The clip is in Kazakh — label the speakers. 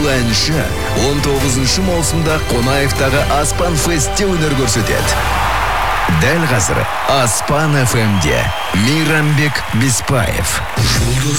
Speaker 1: әнші 19 маусымда Қонаевтағы Аспан Фестте өнер көрсетеді. Дәл қазір Аспан FM-де Мейрамбек Беспаев.